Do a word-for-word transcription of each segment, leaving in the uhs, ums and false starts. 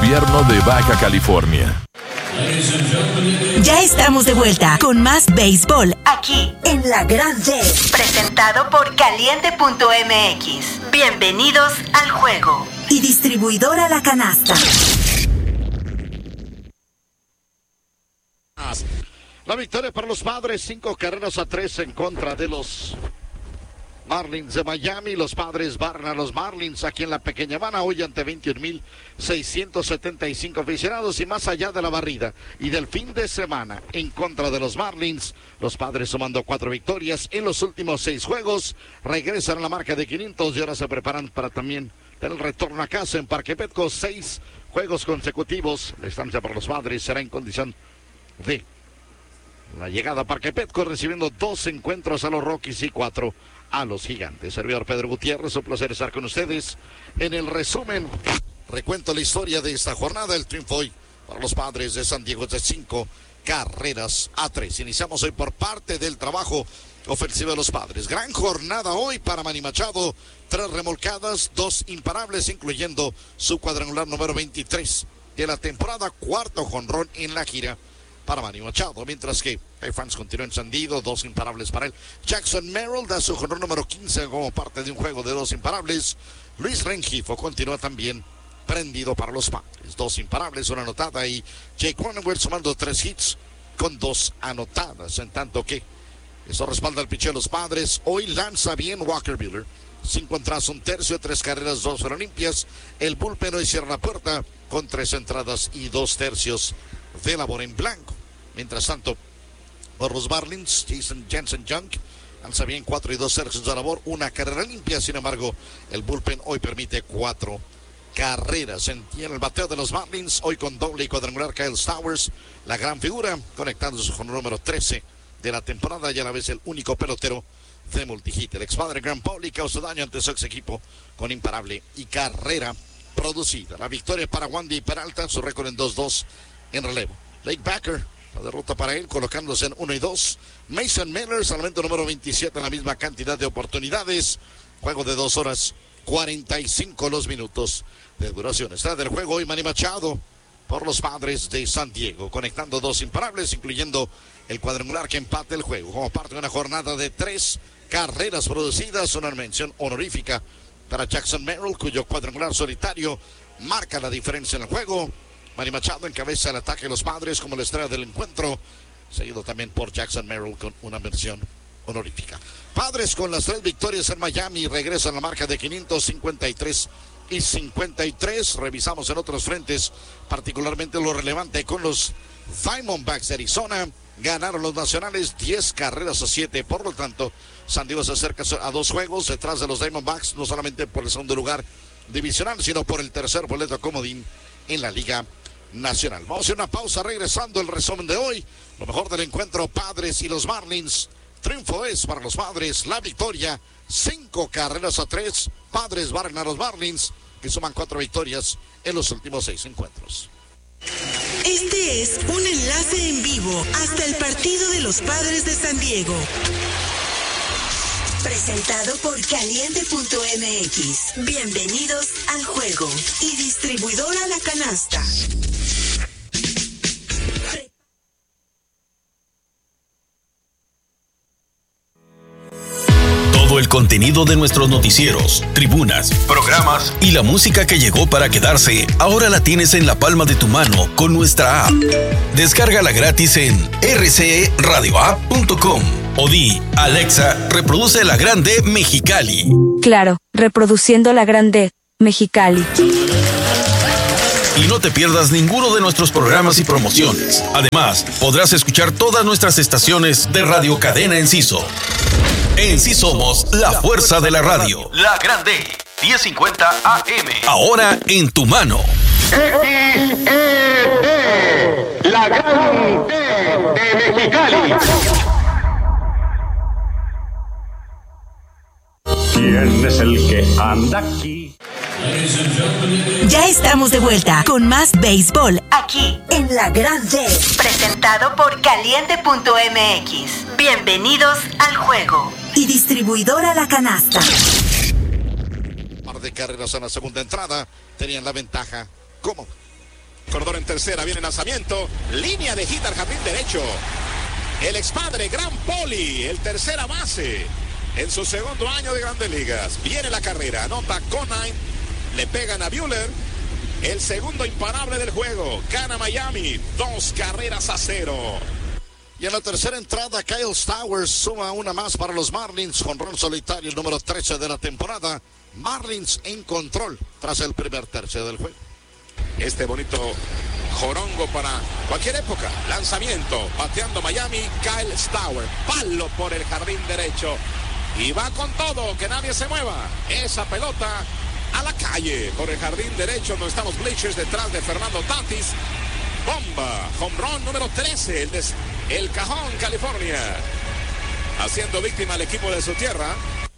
Gobierno de Baja California. Ya estamos de vuelta con más béisbol aquí en La Gran D, presentado por Caliente punto M X. Bienvenidos al juego. Y distribuidora La Canasta. La victoria para los Padres, cinco carreras a tres en contra de los Marlins de Miami. Los Padres barran a los Marlins aquí en la Pequeña Habana hoy ante veintiún mil seiscientos setenta y cinco aficionados, y más allá de la barrida y del fin de semana en contra de los Marlins, los Padres sumando cuatro victorias en los últimos seis juegos, regresan a la marca de quinientos y ahora se preparan para también tener el retorno a casa en Parque Petco. Seis juegos consecutivos, la estancia para los Padres será en condición de la llegada a Parque Petco, recibiendo dos encuentros a los Rockies y cuatro a los Gigantes. Servidor Pedro Gutiérrez, un placer estar con ustedes en el resumen. Recuento la historia de esta jornada. El triunfo hoy para los Padres de San Diego de cinco carreras a tres. Iniciamos hoy por parte del trabajo ofensivo de los Padres. Gran jornada hoy para Manny Machado. Tres remolcadas, dos imparables, incluyendo su cuadrangular número veintitrés de la temporada. Cuarto jonrón en la gira para Manny Machado, mientras que hay fans continúa encendido, dos imparables para él. Jackson Merrill da su jonrón número quince como parte de un juego de dos imparables. Luis Rengifo continúa también prendido para los Padres, dos imparables, una anotada, y Jake Cronenworth sumando tres hits con dos anotadas, en tanto que eso respalda el picheo de los Padres. Hoy lanza bien Walker Buehler, cinco entradas, un tercio, tres carreras, dos fueron limpias. El bullpen hoy cierra la puerta con tres entradas y dos tercios de labor en blanco. Mientras tanto, por los Marlins, Jason Jensen Junk lanza bien cuatro y dos tercios de labor, una carrera limpia. Sin embargo, el bullpen hoy permite cuatro carreras. En el bateo de los Marlins, hoy con doble y cuadrangular, Kyle Stowers, la gran figura, conectándose con el número trece de la temporada y a la vez el único pelotero de multihit. El expadre Grant Pauley causó daño ante su ex equipo con imparable y carrera producida. La victoria para Wandy Peralta, su récord en dos dos en relevo. Blake Backer, la derrota para él, colocándose en uno y dos. Mason Miller, salvamento número veintisiete en la misma cantidad de oportunidades. Juego de dos horas cuarenta y cinco los minutos de duración. Está del juego hoy Manny Machado por los Padres de San Diego, conectando dos imparables, incluyendo el cuadrangular que empate el juego. Como parte de una jornada de tres carreras producidas, una mención honorífica para Jackson Merrill, cuyo cuadrangular solitario marca la diferencia en el juego. Manny Machado encabeza el ataque de los Padres como la estrella del encuentro, seguido también por Jackson Merrill con una mención honorífica. Padres con las tres victorias en Miami regresan a la marca de quinientos cincuenta y tres y cincuenta y tres. Revisamos en otros frentes, particularmente lo relevante con los Diamondbacks de Arizona. Ganaron los nacionales diez carreras a siete, por lo tanto San Diego se acerca a dos juegos detrás de los Diamondbacks, no solamente por el segundo lugar divisional, sino por el tercer boleto comodín en la Liga Nacional. Vamos a hacer una pausa, regresando el resumen de hoy, lo mejor del encuentro Padres y los Marlins. Triunfo es para los Padres, la victoria, cinco carreras a tres. Padres barren a los Marlins, que suman cuatro victorias en los últimos seis encuentros. Este es un enlace en vivo hasta el partido de los Padres de San Diego. Presentado por Caliente punto M X. Bienvenidos al juego. Y distribuidora La Canasta. Todo el contenido de nuestros noticieros, tribunas, programas y la música que llegó para quedarse, ahora la tienes en la palma de tu mano con nuestra app. Descárgala gratis en r c e radio app punto com o di, Alexa, reproduce La Gran D Mexicali. Claro, reproduciendo La Gran D Mexicali. Y no te pierdas ninguno de nuestros programas y promociones. Además, podrás escuchar todas nuestras estaciones de Radio Cadena Enciso. En sí somos la fuerza de la radio. La Gran D, diez cincuenta A M. Ahora en tu mano. X E D, La Gran D de Mexicali. ¿Quién es el que anda aquí? Ya estamos de vuelta con más béisbol aquí en La Gran D, presentado por Caliente punto M X. Bienvenidos al juego. Y distribuidora La Canasta. Un par de carreras en la segunda entrada tenían la ventaja cómoda. corredor en tercera, viene el lanzamiento, línea de hit al jardín derecho. El expadre Gran Poli, el tercera base, en su segundo año de Grandes Ligas. Viene la carrera, anota Conine, le pegan a Buehler. El segundo imparable del juego, gana Miami, dos carreras a cero. Y en la tercera entrada, Kyle Stowers suma una más para los Marlins, jonrón solitario, el número trece de la temporada. Marlins en control tras el primer tercio del juego. Este bonito jorongo para cualquier época. Lanzamiento, bateando Miami, Kyle Stowers. Palo por el jardín derecho. Y va con todo, que nadie se mueva. Esa pelota a la calle por el jardín derecho, donde están los bleachers detrás de Fernando Tatis. Bomba, home run número trece, el, des, el Cajón, California. Haciendo víctima al equipo de su tierra.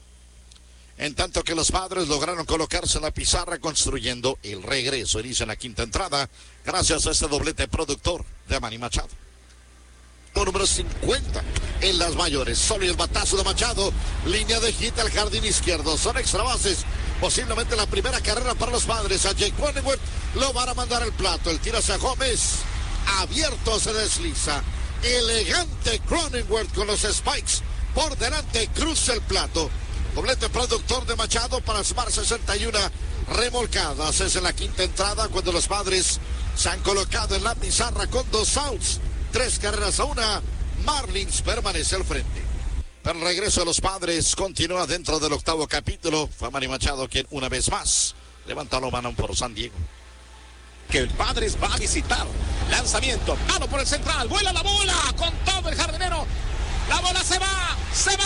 En tanto que los Padres lograron colocarse en la pizarra construyendo el regreso. Inicia en la quinta entrada gracias a este doblete productor de Manny Machado. Número cincuenta en las mayores. Solo el batazo de Machado. Línea de hit al jardín izquierdo. Son extra bases. Posiblemente la primera carrera para los Padres. A Jake Cronenworth lo van a mandar al plato. El tiro hacia Gómez. Abierto se desliza. Elegante Cronenworth con los spikes. Por delante cruza el plato. Doblete productor de Machado para sumar sesenta y uno remolcadas. Es en la quinta entrada cuando los Padres se han colocado en la pizarra con dos outs. Tres carreras a una. Marlins permanece al frente. Pero el regreso de los Padres continúa dentro del octavo capítulo. Fue Manny Machado quien una vez más levanta la mano por San Diego. Que el Padres va a visitar. Lanzamiento, mano por el central. Vuela la bola con todo el jardinero. La bola se va, se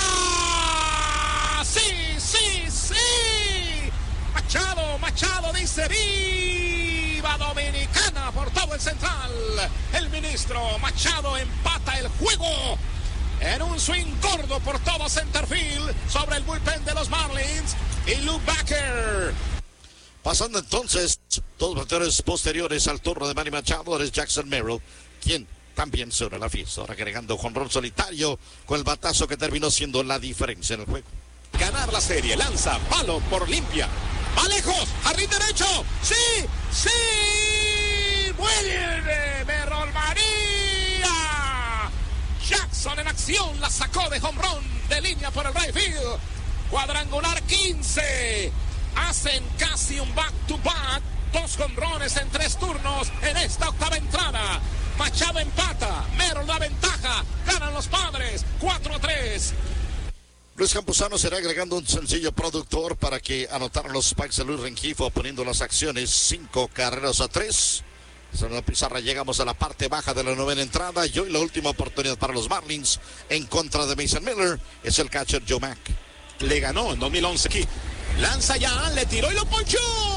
va. Sí, sí, sí. Machado, Machado dice viva Dominicana por todo el central. El ministro Machado empata el juego en un swing gordo por todo centerfield sobre el bullpen de los Marlins y Luke Baker. Pasando entonces dos bateadores posteriores al turno de Manny Machado, es Jackson Merrill, quien también se une a la fiesta. Ahora agregando jonrón solitario con el batazo que terminó siendo la diferencia en el juego. Ganar la serie, lanza, palo por limpia. Va lejos, jardín derecho. Sí, sí. Vuelve Merrill María. Jackson en acción, la sacó de home run de línea por el right field. Cuadrangular quince. Hacen casi un back to back. Dos jonrones en tres turnos en esta octava entrada. Machado empata, Merrill da ventaja. Ganan los Padres, cuatro a tres. Luis Campuzano será agregando un sencillo productor para que anotaran los spikes de Luis Rengifo, poniendo las acciones cinco carreras a tres. En la pizarra llegamos a la parte baja de la novena entrada y hoy la última oportunidad para los Marlins en contra de Mason Miller es el catcher Joe Mack. Le ganó en dos mil once aquí. Lanza ya, le tiró y lo ponchó.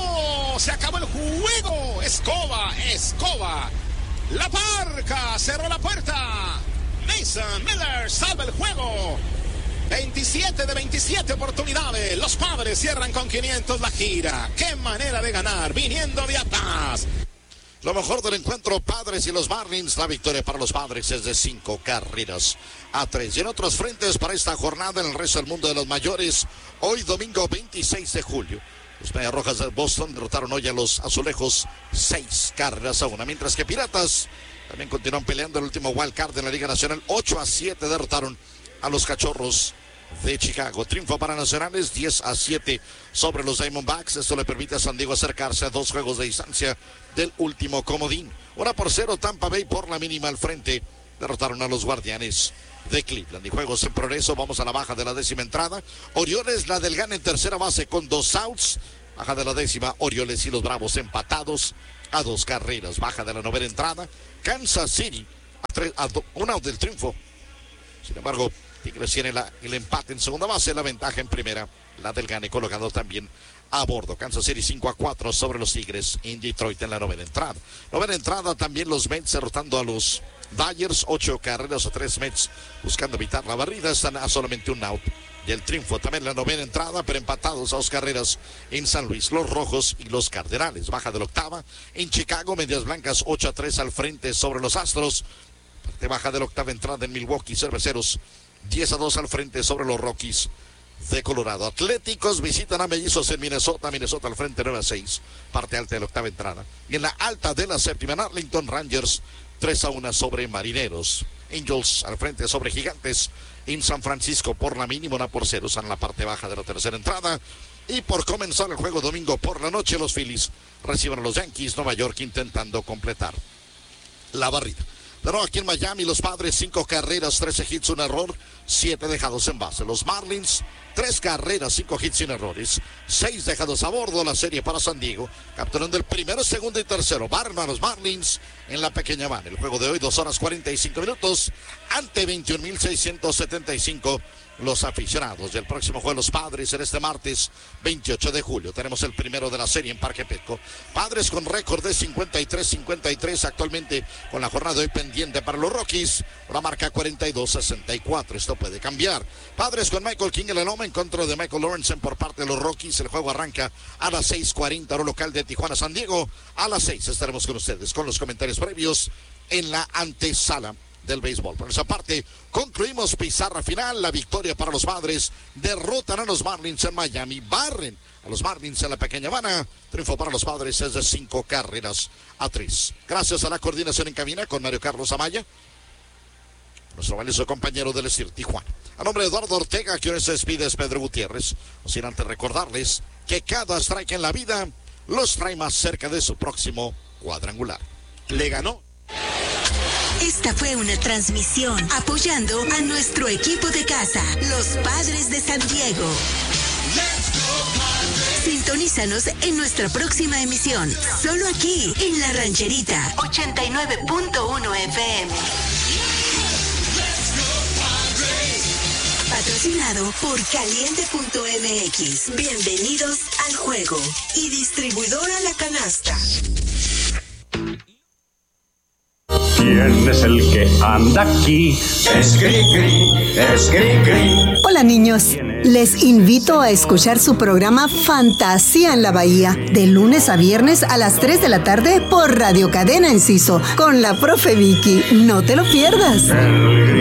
Se acabó el juego. Escoba, Escoba. La Parca cerró la puerta. Mason Miller salva el juego. veintisiete de veintisiete oportunidades. Los Padres cierran con quinientos la gira. Qué manera de ganar, viniendo de atrás. Lo mejor del encuentro, Padres y los Marlins. La victoria para los Padres es de cinco carreras a tres. Y en otros frentes para esta jornada en el resto del mundo de los mayores, hoy domingo veintiséis de julio. Los Medias Rojas de Boston derrotaron hoy a los Azulejos seis carreras a una. Mientras que Piratas también continúan peleando el último wild card en la Liga Nacional. ocho a siete derrotaron a los Cachorros de Chicago. Triunfo para Nacionales, diez a siete sobre los Diamondbacks. Esto le permite a San Diego acercarse a dos juegos de distancia del último comodín. Una por cero, Tampa Bay por la mínima al frente. Derrotaron a los Guardianes de Cleveland. Y juegos en progreso, vamos a la baja de la décima entrada. Orioles, la del Gana en tercera base con dos outs. Baja de la décima, Orioles y los Bravos empatados a dos carreras. Baja de la novena entrada, Kansas City a, tres, a do, un out del triunfo. Sin embargo, Tigres tiene la, el empate en segunda base, la ventaja en primera. La del Gane colocado también a bordo. Kansas City cinco a cuatro sobre los Tigres en Detroit en la novena entrada. Novena entrada también los Mets derrotando a los Dodgers. Ocho carreras a tres Mets buscando evitar la barrida. Están a solamente un out del triunfo. También la novena entrada, pero empatados a dos carreras en San Luis. Los Rojos y los Cardenales. Baja de la octava. En Chicago, Medias Blancas ocho a tres al frente sobre los Astros. Parte baja de la octava entrada en Milwaukee. Cerveceros diez a dos al frente sobre los Rockies de Colorado. Atléticos visitan a Mellizos en Minnesota. Minnesota al frente nueve a seis. Parte alta de la octava entrada. Y en la alta de la séptima, en Arlington, Rangers tres a uno sobre Marineros. Angels al frente sobre Gigantes. En San Francisco por la mínima, una por cero. Están en la parte baja de la tercera entrada. Y por comenzar el juego domingo por la noche, los Phillies reciben a los Yankees. Nueva York intentando completar la barrida. Pero aquí en Miami, los Padres, cinco carreras, trece hits, un error, siete dejados en base. Los Marlins, tres carreras, cinco hits sin errores, seis dejados a bordo. La serie para San Diego, capturando el primero, segundo y tercero. Barman, los Marlins en la pequeña Habana. El juego de hoy, dos horas cuarenta y cinco minutos, ante veintiún mil seiscientos setenta y cinco los aficionados. Y el próximo juego, los Padres, en este martes veintiocho de julio. Tenemos el primero de la serie en Parque Petco. Padres con récord de cincuenta y tres cincuenta y tres, actualmente con la jornada de hoy pendiente para los Rockies, la marca cuarenta y dos sesenta y cuatro. Esto puede cambiar. Padres con Michael King en el loma en contra de Michael Lawrence por parte de los Rockies. El juego arranca a las seis cuarenta, hora local de Tijuana, San Diego. A las seis estaremos con ustedes con los comentarios previos en la antesala del béisbol. Por esa parte, concluimos pizarra final. La victoria para los Padres. Derrotan a los Marlins en Miami. Barren a los Marlins en la pequeña Habana. Triunfo para los Padres es de cinco carreras a tres. Gracias a la coordinación en cabina con Mario Carlos Amaya, nuestro valioso compañero del Estir Tijuana. A nombre de Eduardo Ortega, que hoy se despide, es Pedro Gutiérrez. No sin antes recordarles que cada strike en la vida los trae más cerca de su próximo cuadrangular. Le ganó. Esta fue una transmisión apoyando a nuestro equipo de casa, los Padres de San Diego. Sintonízanos en nuestra próxima emisión, solo aquí en La Rancherita, ochenta y nueve punto uno F M. Patrocinado por Caliente punto M X. Bienvenidos al juego. Y distribuidora La Canasta. ¿Quién es el que anda aquí? Es Cricri, es Cricri. Hola niños, les invito a escuchar su programa Fantasía en la Bahía, de lunes a viernes a las tres de la tarde por Radio Cadena Enciso, con la profe Vicky. No te lo pierdas.